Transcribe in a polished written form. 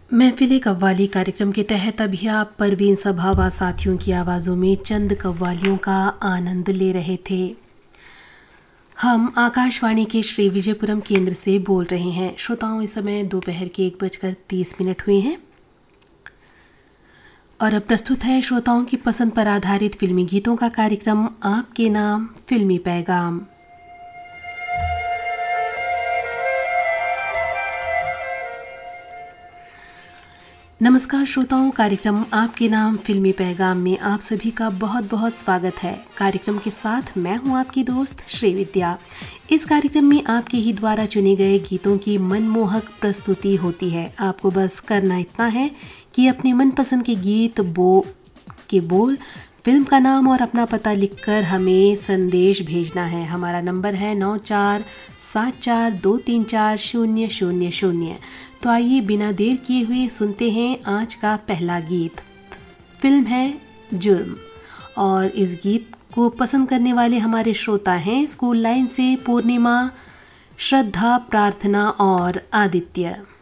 महफिल कव्वाली कार्यक्रम के तहत अभी आप परवीन सभा व साथियों की आवाज़ों में चंद कव्वालियों का आनंद ले रहे थे। हम आकाशवाणी के श्री विजयपुरम केंद्र से बोल रहे हैं। श्रोताओं, इस समय दोपहर के 1:30 हुए हैं और अब प्रस्तुत है श्रोताओं की पसंद पर आधारित फिल्मी गीतों का कार्यक्रम आपके नाम फिल्मी पैगाम। नमस्कार श्रोताओं, कार्यक्रम आपके नाम फिल्मी पैगाम में आप सभी का बहुत बहुत स्वागत है। कार्यक्रम के साथ मैं हूं आपकी दोस्त श्रीविद्या। इस कार्यक्रम में आपके ही द्वारा चुने गए गीतों की मनमोहक प्रस्तुति होती है। आपको बस करना इतना है कि अपने मनपसंद के गीत के बोल, फिल्म का नाम और अपना पता लिखकर हमें संदेश भेजना है। हमारा नंबर है 9474234000। तो आइए बिना देर किए हुए सुनते हैं आज का पहला गीत। फिल्म है जुर्म और इस गीत को पसंद करने वाले हमारे श्रोता हैं स्कूल लाइन से पूर्णिमा, श्रद्धा, प्रार्थना और आदित्य।